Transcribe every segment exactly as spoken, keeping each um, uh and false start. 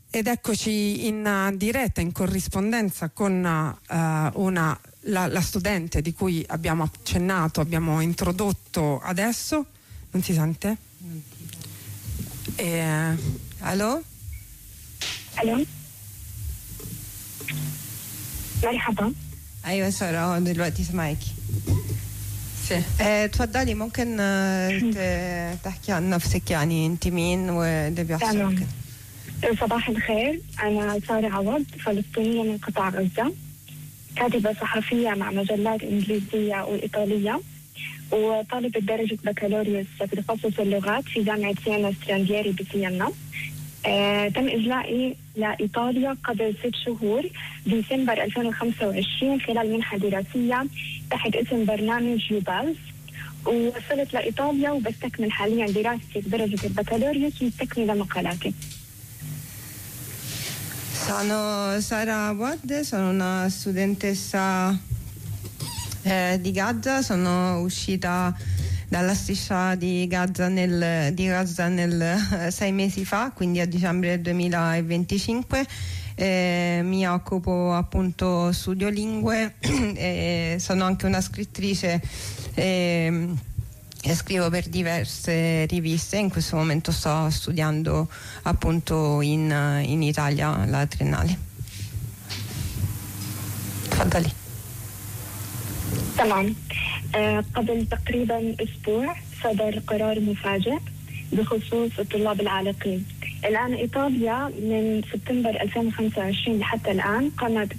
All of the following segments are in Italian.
Ed eccoci in diretta, in corrispondenza con uh, una, la, la studente di cui abbiamo accennato, abbiamo introdotto adesso. Non si sente? Eh, allo? الو مرحبا. ايوه ساره دلوقتي سامعاكي. sì. تفضلي ممكن تحكي عن نفسك، يعني انت مين واللي بيحصل كده. صباح الخير، أنا سارة عوض، فلسطينية من قطاع غزة، كاتبة صحفية مع مجلات إنجليزية وإيطالية، وطالبة درجة بكالوريوس في تخصص اللغات في جامعة سيانا ستراندييري بسيانا. آه، تم إجلائي لإيطاليا قبل ست شهور ديسمبر ألفين وخمسة وعشرين خلال منحة دراسية تحت اسم برنامج يوبالز، ووصلت لإيطاليا وبستكمل حاليا دراستي بدرجة البكالوريوس مستكملة مقالاتي. Sono Sara Awad, sono una studentessa eh, di Gaza, sono uscita dalla striscia di Gaza nel, di Gaza nel eh, sei mesi fa, quindi a dicembre del duemilaventicinque. Eh, mi occupo appunto studio lingue e sono anche una scrittrice e, e scrivo per diverse riviste. In questo momento sto studiando appunto in, in Italia la triennale. تفضلي. تمام. آه قبل تقريبا أسبوع صدر قرار مفاجئ بخصوص الطلاب العالقين. الآن إيطاليا من سبتمبر ألفين وخمسة وعشرين لحتى الآن قامت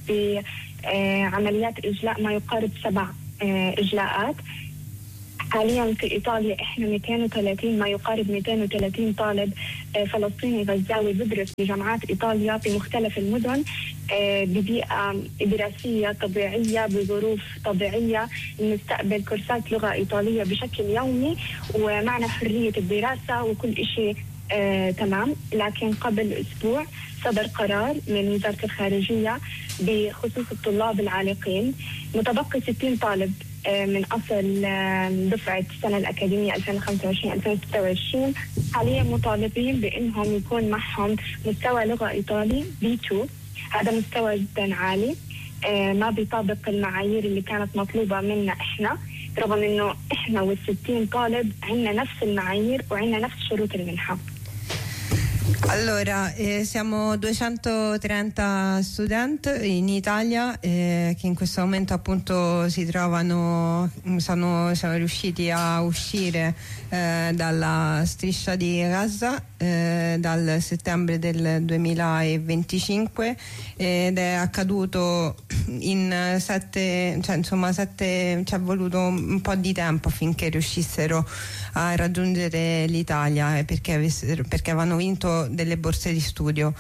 بعمليات إجلاء ما يقارب سبع آه إجلاءات. حاليا في إيطاليا إحنا مئتين وثلاثين ما يقارب مئتين وثلاثين طالب فلسطيني غزاوي بدرس بجامعات إيطاليا في مختلف المدن ببيئة دراسية طبيعية بظروف طبيعية، نستقبل كورسات لغة إيطالية بشكل يومي ومعنا حرية الدراسة وكل شيء آه تمام. لكن قبل أسبوع صدر قرار من وزارة الخارجية بخصوص الطلاب العالقين. متبقي ستين طالب من أصل دفعة السنة الأكاديمية ألفين وخمسة وعشرين ألفين وستة وعشرين حاليا مطالبين بأنهم يكون معهم مستوى لغة إيطالي بي تو. هذا مستوى جدا عالي، ما بيطابق المعايير اللي كانت مطلوبة منا إحنا، رغم إنه إحنا والستين طالب عنا نفس المعايير وعنا نفس شروط المنحة. Allora, eh, siamo duecentotrenta studenti in Italia eh, che in questo momento appunto si trovano, sono, siamo riusciti a uscire eh, dalla striscia di Gaza eh, dal settembre del duemilaventicinque ed è accaduto in sette, cioè insomma sette, ci è voluto un po' di tempo affinché riuscissero a raggiungere l'Italia perché, avessero, perché avevano vinto delle borse di studio.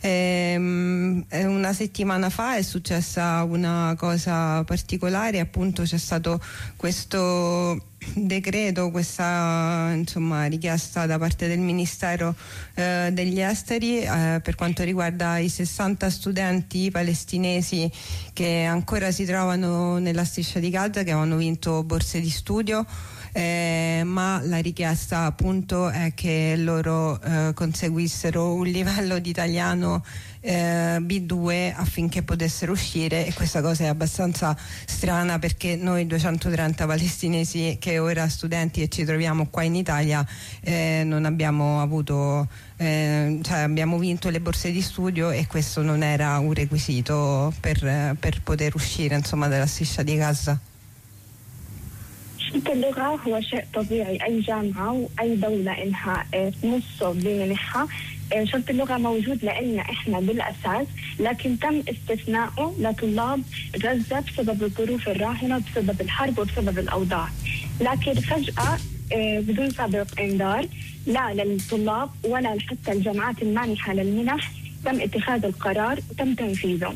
Ehm, una settimana fa è successa una cosa particolare, appunto c'è stato questo decreto, questa insomma richiesta da parte del Ministero eh, degli Esteri eh, per quanto riguarda i sessanta studenti palestinesi che ancora si trovano nella striscia di Gaza, che avevano vinto borse di studio. Eh, ma la richiesta appunto è che loro eh, conseguissero un livello di italiano eh, B due affinché potessero uscire, e questa cosa è abbastanza strana perché noi duecentotrenta palestinesi che ora studenti e ci troviamo qua in Italia eh, non abbiamo avuto eh, cioè abbiamo vinto le borse di studio e questo non era un requisito per, per poter uscire insomma dalla striscia di Gaza. شرط اللغة هو شيء طبيعي، أي جامعة وأي دولة إنها تنص بمنحها شرط اللغة موجود لنا إحنا بالأساس، لكن تم استثناؤه لطلاب غزة بسبب الظروف الراهنة بسبب الحرب وبسبب الأوضاع. لكن فجأة بدون سابق إنذار لا للطلاب ولا حتى الجامعات المانحة للمنح تم اتخاذ القرار وتم تنفيذه.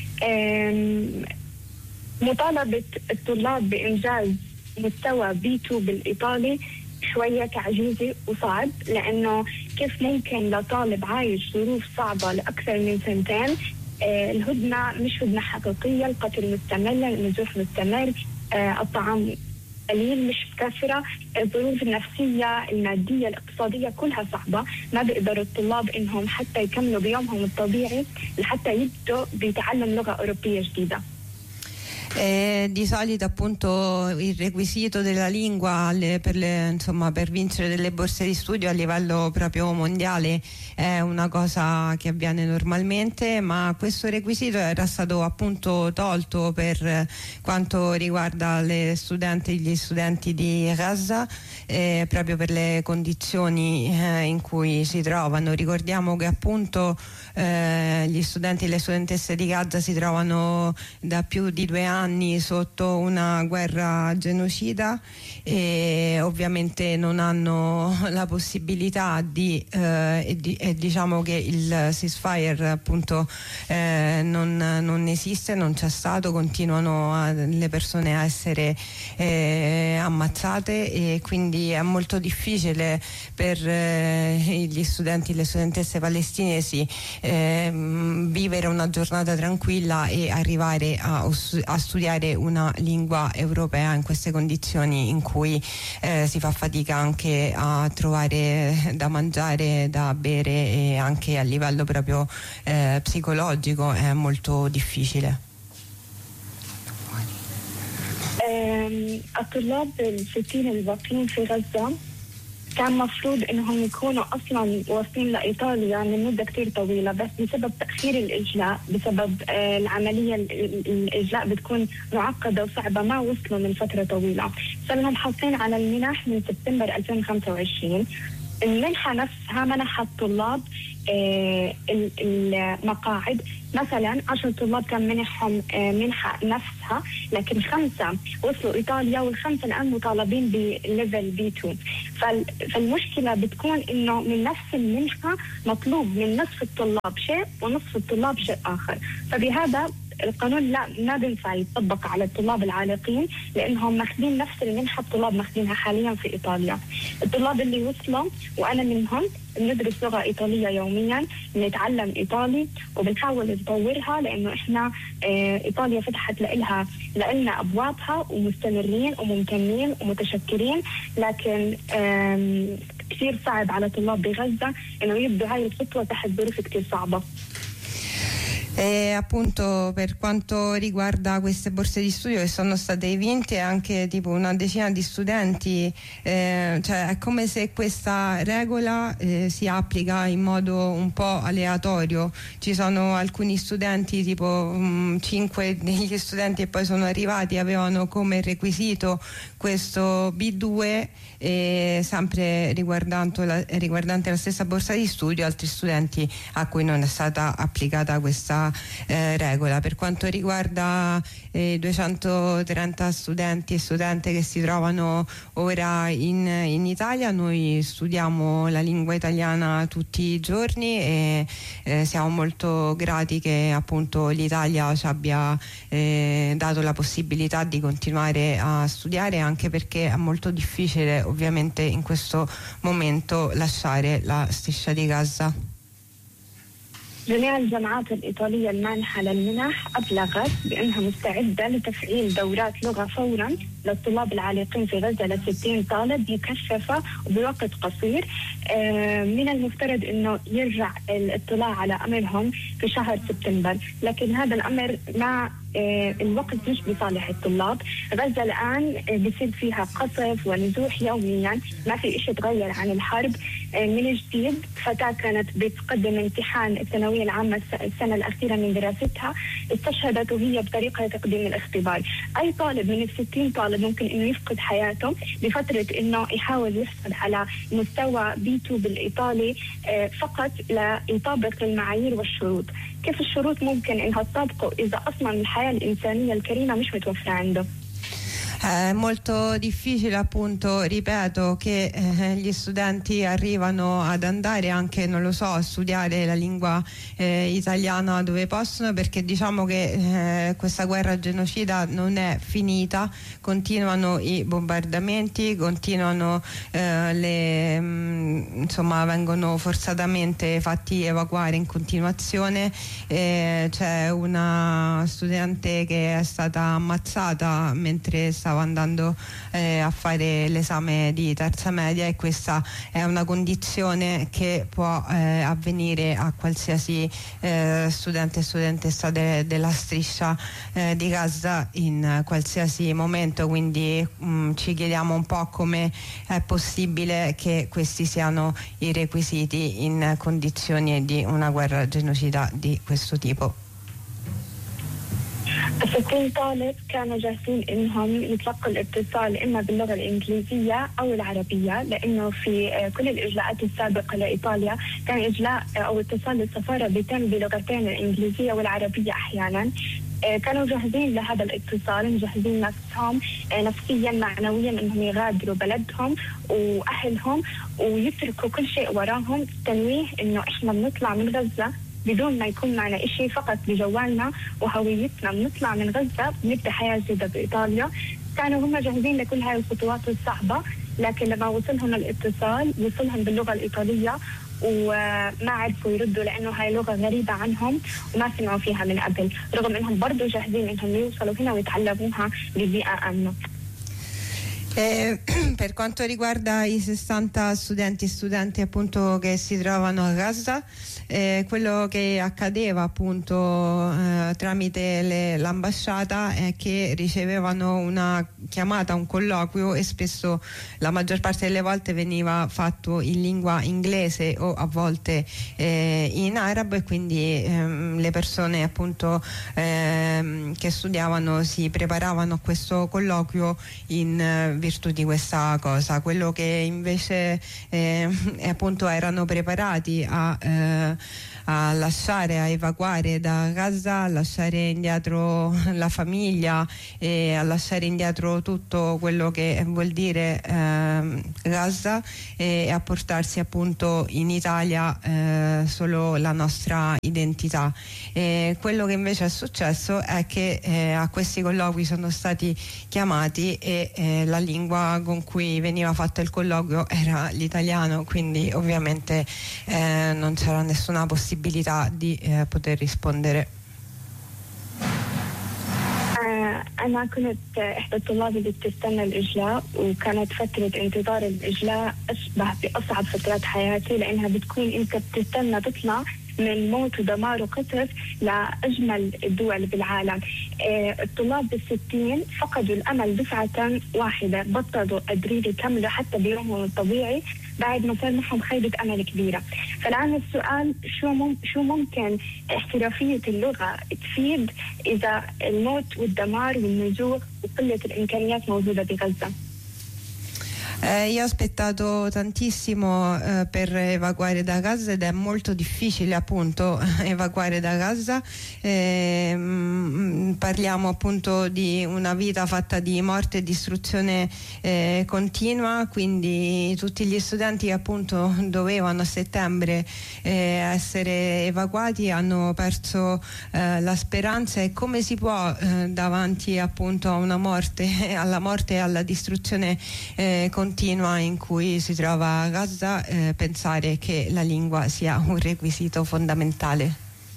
مطالبة الطلاب بإنجاز مستوى بي تو بالإيطالي شوية تعجيزي وصعب، لأنه كيف ممكن لطالب عايش ظروف صعبة لأكثر من سنتين آه الهدنة مش هدنة حقيقية، القتل مستمر، النزوح مستمر، آه الطعام قليل مش كثرة. الظروف النفسية المادية الاقتصادية كلها صعبة، ما بيقدروا الطلاب إنهم حتى يكملوا بيومهم الطبيعي لحتى يبدوا بتعلم لغة أوروبية جديدة. Eh, di solito appunto il requisito della lingua le, per, le, insomma, per vincere delle borse di studio a livello proprio mondiale è una cosa che avviene normalmente, ma questo requisito era stato appunto tolto per quanto riguarda le studenti, gli studenti di Gaza, eh, proprio per le condizioni eh, in cui si trovano. Ricordiamo che appunto eh, gli studenti e le studentesse di Gaza si trovano da più di due anni sotto una guerra genocida e ovviamente non hanno la possibilità di, eh, e, di e diciamo che il ceasefire appunto eh, non, non esiste, non c'è stato, continuano a, le persone a essere eh, ammazzate e quindi è molto difficile per eh, gli studenti e le studentesse palestinesi eh, vivere una giornata tranquilla e arrivare a, a studiare una lingua europea in queste condizioni in cui eh, si fa fatica anche a trovare da mangiare, da bere e anche a livello proprio eh, psicologico è molto difficile. الطلاب الستين الباقيين في غزة كان مفروض انهم يكونوا اصلا واصلين لايطاليا من مده كثير طويله، بس بسبب تاخير الاجلاء بسبب آه العمليه الاجلاء بتكون معقده وصعبه ما وصلوا من فتره طويله. صرنا حاصلين على المنح من سبتمبر ألفين وخمسة وعشرين. المنحه نفسها منحت الطلاب آه المقاعد، مثلا عشر طلاب كان منحهم آه منحه نفسها، لكن خمسه وصلوا ايطاليا والخمسه الان مطالبين بليفل بي اثنين. فالمشكله بتكون انه من نفس المنحه مطلوب من نصف الطلاب شيء ونصف الطلاب شيء اخر، فبهذا القانون لا ما بينفع يطبق على الطلاب العالقين لانهم ماخذين نفس المنحه الطلاب ماخذينها حاليا في ايطاليا. الطلاب اللي وصلوا وانا منهم بندرس لغه ايطاليه يوميا، بنتعلم ايطالي وبنحاول نطورها لانه احنا اه ايطاليا فتحت لها لنا ابوابها ومستمرين وممتنين ومتشكرين، لكن كثير صعب على طلاب بغزه انه يبدوا هاي الخطوه تحت ظروف كثير صعبه. E appunto per quanto riguarda queste borse di studio che sono state vinte anche tipo una decina di studenti, eh, cioè è come se questa regola eh, si applica in modo un po' aleatorio. Ci sono alcuni studenti, tipo mh, cinque degli studenti che poi sono arrivati avevano come requisito questo B due e sempre riguardante la, riguardante la stessa borsa di studio altri studenti a cui non è stata applicata questa Eh, regola. Per quanto riguarda eh, duecentotrenta studenti e studente che si trovano ora in, in Italia, noi studiamo la lingua italiana tutti i giorni e eh, siamo molto grati che appunto l'Italia ci abbia eh, dato la possibilità di continuare a studiare, anche perché è molto difficile ovviamente in questo momento lasciare la striscia di Gaza. جميع الجامعات الإيطالية المانحة للمنح أبلغت بأنها مستعدة لتفعيل دورات لغة فورا للطلاب العالقين في غزة لستين طالب مكثفة وبوقت قصير. من المفترض أنه يرجع الاطلاع على أمرهم في شهر سبتمبر، لكن هذا الأمر مع الوقت مش بصالح الطلاب. غزة الآن بيصير فيها قصف ونزوح يوميا، ما في إشي تغير عن الحرب. من جديد فتاة كانت بتقدم امتحان الثانوية العامة السنة الأخيرة من دراستها استشهدت وهي بطريقة تقديم الاختبار. أي طالب من الستين طالب ممكن إنه يفقد حياته بفترة إنه يحاول يحصل على مستوى بي تو بالإيطالي فقط ليطابق المعايير والشروط. كيف الشروط ممكن إنها تطابقه إذا أصلا الحياة الإنسانية الكريمة مش متوفرة عنده؟ È molto difficile, appunto, ripeto, che eh, gli studenti arrivano ad andare anche, non lo so, a studiare la lingua eh, italiana dove possono, perché diciamo che eh, questa guerra genocida non è finita, continuano i bombardamenti, continuano eh, le mh, insomma vengono forzatamente fatti evacuare in continuazione. Eh, c'è una studente che è stata ammazzata mentre stava stava andando eh, a fare l'esame di terza media, e questa è una condizione che può eh, avvenire a qualsiasi eh, studente e studentessa de- della striscia eh, di Gaza in qualsiasi momento, quindi mh, ci chiediamo un po' come è possibile che questi siano i requisiti in condizioni di una guerra genocida di questo tipo. ستين طالب كانوا جاهزين انهم يتلقوا الاتصال اما باللغه الانجليزيه او العربيه، لانه في كل الاجلاءات السابقه لايطاليا كان اجلاء او اتصال السفاره بيتم بلغتين الانجليزيه والعربيه احيانا. كانوا جاهزين لهذا الاتصال، مجهزين نفسهم نفسيا معنويا انهم يغادروا بلدهم واهلهم ويتركوا كل شيء وراهم. تنويه انه احنا بنطلع من غزه بدون ما يكون معنا إشي، فقط بجوالنا وهويتنا بنطلع من غزة بنبدأ حياة جديدة بإيطاليا. كانوا هم جاهزين لكل هاي الخطوات الصعبة، لكن لما وصلهم الاتصال وصلهم باللغة الإيطالية وما عرفوا يردوا لأنه هاي لغة غريبة عنهم وما سمعوا فيها من قبل، رغم أنهم برضو جاهزين أنهم يوصلوا هنا ويتعلموها ببيئة آمنة. Eh, per quanto riguarda i sessanta studenti e studenti appunto che si trovano a Gaza, eh, quello che accadeva appunto eh, tramite le, l'ambasciata è che ricevevano una chiamata, un colloquio, e spesso la maggior parte delle volte veniva fatto in lingua inglese o a volte eh, in arabo, e quindi ehm, le persone appunto ehm, che studiavano si preparavano a questo colloquio in eh, virtù di questa cosa. Quello che invece eh, appunto erano preparati a, eh, a lasciare, a evacuare da Gaza, a lasciare indietro la famiglia e a lasciare indietro tutto quello che vuol dire eh, Gaza, e a portarsi appunto in Italia eh, solo la nostra identità. E quello che invece è successo è che eh, a questi colloqui sono stati chiamati e eh, la lingua con cui veniva fatto il colloquio era l'italiano, quindi ovviamente eh, non c'era nessuna possibilità di eh, poter rispondere. أنا كنت إحدى الطلاب اللي بتستنى الإجلاء، وكانت فترة انتظار الإجلاء أشبه بأصعب فترات حياتي، لأنها بتكون أنت بتستنى تطلع من موت ودمار وقتل لأجمل الدول بالعالم. الطلاب بالستين فقدوا الأمل دفعة واحدة، بطلوا قادرين يكملوا حتى بيومهم الطبيعي بعد ما صار معهم خيبة أمل كبيرة. فالآن السؤال شو مم شو ممكن احترافية اللغة تفيد إذا الموت والدمار والنزوح وقلة الإمكانيات موجودة بغزة؟ Eh, io ho aspettato tantissimo eh, per evacuare da Gaza, ed è molto difficile appunto evacuare da Gaza. Eh, mh, parliamo appunto di una vita fatta di morte e distruzione eh, continua, quindi tutti gli studenti che appunto dovevano a settembre eh, essere evacuati hanno perso eh, la speranza. E come si può eh, davanti appunto a una morte, alla morte e alla distruzione eh, continua in cui si trova Gaza, eh, pensare che la lingua sia un requisito fondamentale.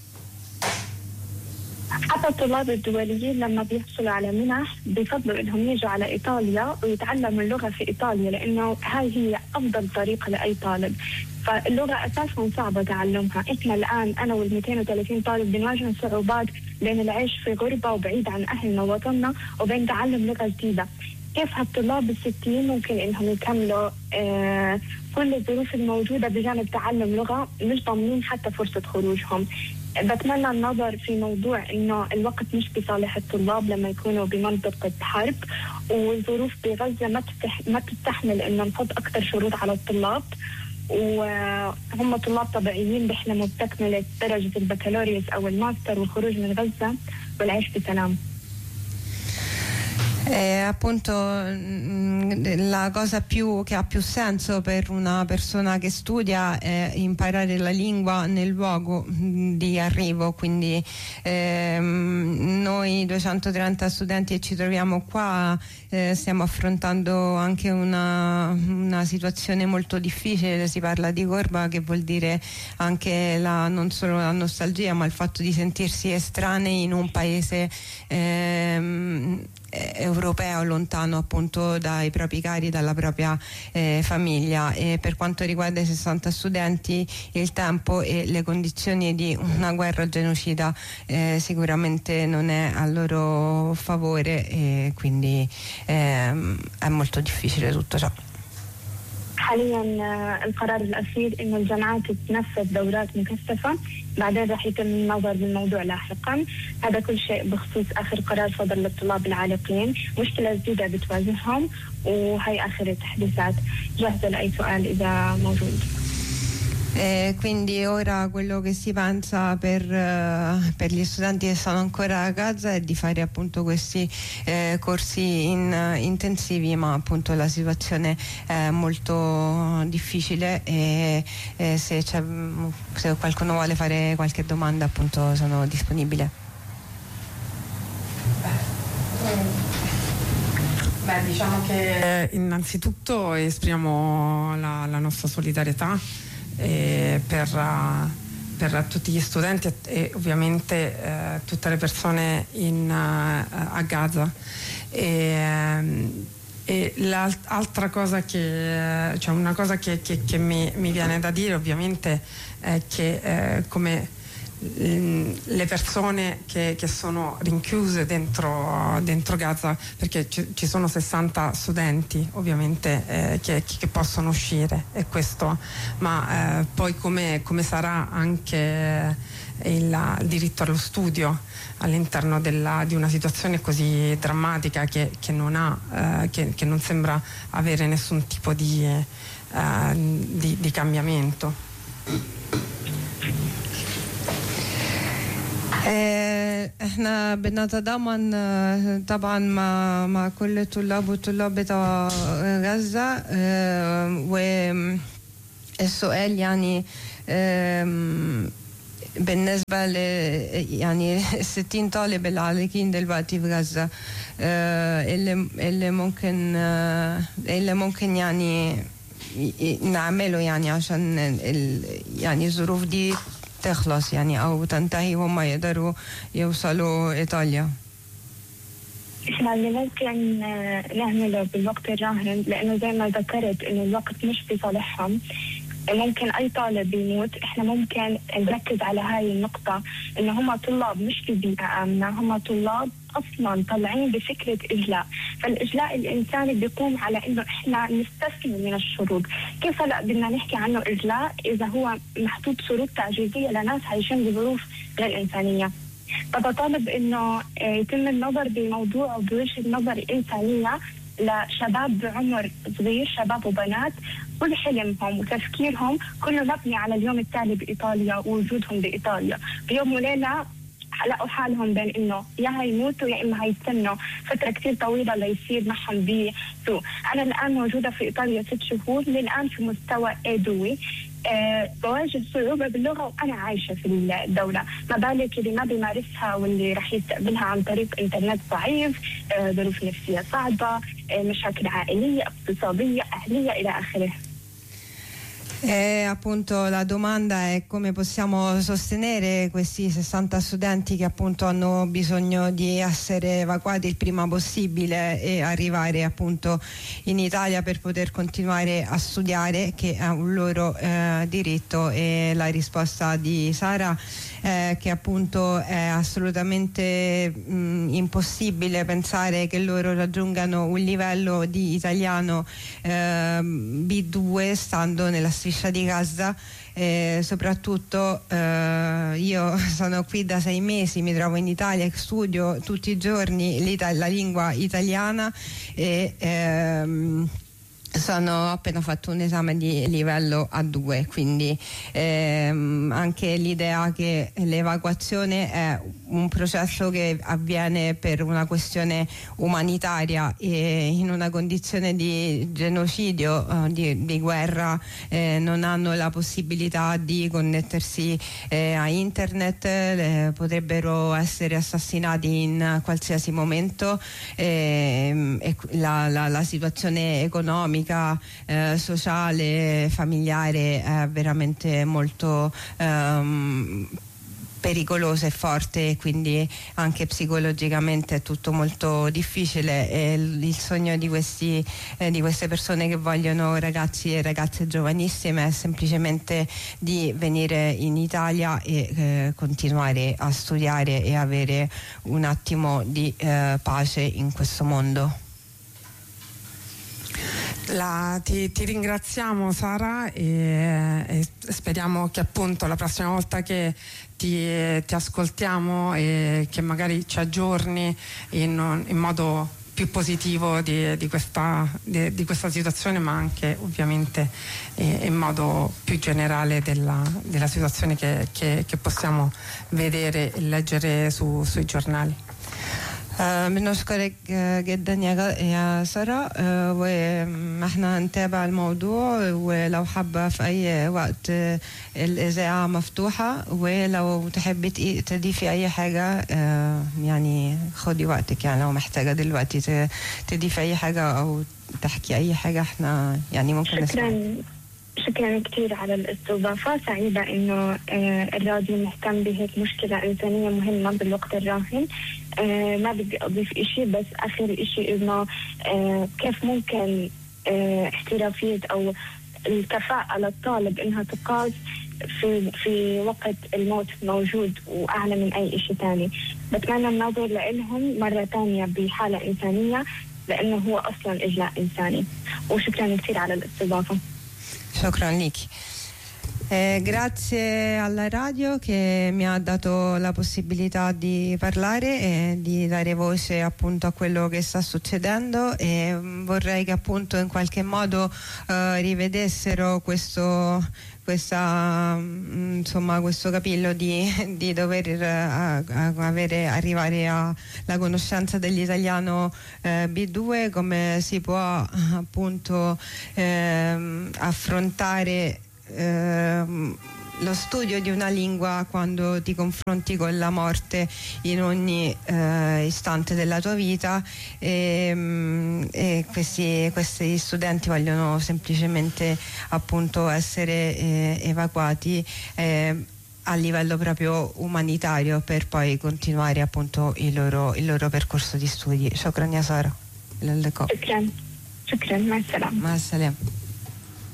حتى الطلاب الدوليين لما بيحصلوا على منح بيفضلوا انهم يجوا على ايطاليا ويتعلموا اللغه في ايطاليا، لانه هاي هي افضل طريقه لاي طالب. فاللغه اساسا صعبه تعلمها. احنا الان انا وال مئتين وثلاثين طالب بنواجه صعوبات بين العيش في غربه وبعيد عن اهلنا ووطننا وبين تعلم لغه جديده. كيف هالطلاب الستين ممكن انهم يكملوا آه كل الظروف الموجوده بجانب تعلم لغه، مش ضامنين حتى فرصه خروجهم. بتمنى النظر في موضوع انه الوقت مش بصالح الطلاب لما يكونوا بمنطقه حرب، والظروف بغزه ما تستح... ما تستحمل انه نحط اكثر شروط على الطلاب، وهم طلاب طبيعيين بيحلموا بتكمله درجه البكالوريوس او الماستر والخروج من غزه والعيش بسلام. Eh, appunto mh, la cosa più che ha più senso per una persona che studia è imparare la lingua nel luogo mh, di arrivo, quindi ehm, noi duecentotrenta studenti che ci troviamo qua eh, stiamo affrontando anche una, una situazione molto difficile. Si parla di gorba, che vuol dire anche la, non solo la nostalgia, ma il fatto di sentirsi estranei in un paese ehm, europeo, lontano appunto dai propri cari, dalla propria eh, famiglia. E per quanto riguarda i sessanta studenti, il tempo e le condizioni di una guerra genocida eh, sicuramente non è a loro favore, e quindi eh, è molto difficile tutto ciò. حاليا القرار الأخير إنه الجامعات تنفذ دورات مكثفة، بعدين رح يتم النظر بالموضوع لاحقا. هذا كل شيء بخصوص آخر قرار صدر للطلاب العالقين، مشكلة جديدة بتواجههم، وهي آخر التحديثات. جاهزة لأي سؤال إذا موجود. Eh, quindi ora quello che si pensa per, uh, per gli studenti che sono ancora a Gaza è di fare appunto questi eh, corsi in, uh, intensivi, ma appunto la situazione è molto difficile, e, e se, c'è, se qualcuno vuole fare qualche domanda appunto sono disponibile. Beh, diciamo che eh, innanzitutto esprimiamo la, la nostra solidarietà Eh, per, uh, per tutti gli studenti e, e ovviamente eh, tutte le persone in, uh, a Gaza. E, um, e l'altra cosa che, cioè una cosa che, che, che mi, mi viene da dire ovviamente è che eh, come le persone che, che sono rinchiuse dentro, dentro Gaza, perché ci, ci sono sessanta studenti ovviamente eh, che, che possono uscire, e questo, ma eh, poi come, come sarà anche il, il diritto allo studio all'interno della, di una situazione così drammatica che, che, non ha, eh, che, che non sembra avere nessun tipo di, eh, di, di cambiamento. احنا بنتضامن طبعا مع مع كل الطلاب والطلاب بتوع غزة، والسؤال يعني بالنسبة ل يعني ستين طالب العالقين دلوقتي في غزة، اللي اللي ممكن اللي ممكن يعني نعمله يعني عشان يعني الظروف دي تخلص يعني أو تنتهي وهم يقدروا يوصلوا إيطاليا. احنا اللي ممكن نعمله بالوقت الراهن، لأنه زي ما ذكرت إنه الوقت مش في صالحهم، ممكن أي طالب يموت. إحنا ممكن نركز على هاي النقطة، إنه هم طلاب مش في بيئة آمنة، هم طلاب أصلاً طالعين بفكرة إجلاء، فالإجلاء الإنساني بيقوم على إنه إحنا نستسلم من الشروط. كيف لا بدنا نحكي عنه إجلاء إذا هو محطوط شروط تعجيزية لناس عايشين بظروف غير إنسانية؟ فبطالب إنه يتم النظر بموضوع بوجه نظر إنسانية لشباب بعمر صغير، شباب وبنات، كل حلمهم وتفكيرهم كله مبني على اليوم التالي بإيطاليا ووجودهم بإيطاليا. بيوم وليلة لقوا حالهم بين إنه يا هيموتوا يا إما هيستنوا فترة كتير طويلة ليصير معهم بسوء. أنا الآن موجودة في إيطاليا ست شهور، للآن في مستوى إيدوي. أه بواجه صعوبة باللغة وأنا عايشة في الدولة، ما بالك اللي ما بيمارسها واللي رح يستقبلها عن طريق إنترنت ضعيف، أه ظروف نفسية صعبة، أه مشاكل عائلية اقتصادية أهلية إلى آخره. E appunto la domanda è come possiamo sostenere questi sessanta studenti che appunto hanno bisogno di essere evacuati il prima possibile e arrivare appunto in Italia per poter continuare a studiare, che è un loro eh, diritto. E la risposta di Sara è che appunto è assolutamente mh, impossibile pensare che loro raggiungano un livello di italiano eh, B due stando nella striscia di Gaza. Eh, soprattutto eh, io sono qui da sei mesi, mi trovo in Italia e studio tutti i giorni la lingua italiana e ehm, sono ho appena fatto un esame di livello A due, quindi ehm, anche l'idea che l'evacuazione è un processo che avviene per una questione umanitaria e in una condizione di genocidio, eh, di, di guerra, eh, non hanno la possibilità di connettersi eh, a internet, eh, potrebbero essere assassinati in qualsiasi momento, eh, e la, la, la situazione economica, Eh, sociale, familiare è veramente molto ehm, pericoloso e forte, quindi anche psicologicamente è tutto molto difficile, e il, il sogno di, questi, eh, di queste persone che vogliono, ragazzi e ragazze giovanissime, è semplicemente di venire in Italia e eh, continuare a studiare e avere un attimo di eh, pace in questo mondo. La, ti, ti ringraziamo Sara e, e speriamo che appunto la prossima volta che ti, ti ascoltiamo e che magari ci aggiorni in, in modo più positivo di, di, questa, di, di questa situazione, ma anche ovviamente eh, in modo più generale della, della situazione che, che, che possiamo vedere e leggere su, sui giornali. بنشكرك جدا يا يا سارة، واحنا هنتابع الموضوع، ولو حابة في أي وقت الإذاعة مفتوحة، ولو تحبي تضيفي أي حاجة يعني خدي وقتك، يعني لو محتاجة دلوقتي تضيفي أي حاجة أو تحكي أي حاجة احنا يعني ممكن نسمع. شكرا كثير على الاستضافة، سعيدة إنه الراديو مهتم بهيك مشكلة إنسانية مهمة بالوقت الراهن. ما بدي أضيف إشي، بس آخر إشي إنه كيف ممكن احترافية أو الكفاءة للطالب إنها تقاس في في وقت الموت موجود وأعلى من أي إشي تاني. بتمنى النظر لإلهم مرة تانية بحالة إنسانية، لأنه هو أصلا إجلاء إنساني. وشكرا كثير على الاستضافة. Shukran liki. Eh, grazie alla radio che mi ha dato la possibilità di parlare e di dare voce appunto a quello che sta succedendo, e vorrei che appunto in qualche modo eh, rivedessero questo questa insomma questo capillo di, di dover uh, avere, arrivare alla conoscenza dell'italiano uh, B due, come si può appunto uh, affrontare uh, lo studio di una lingua quando ti confronti con la morte in ogni eh, istante della tua vita, e, e questi, questi studenti vogliono semplicemente appunto essere eh, evacuati eh, a livello proprio umanitario, per poi continuare appunto il loro, il loro percorso di studi. Shukran ya Sara. شكرا شكرا مع السلامة. مع السلامة.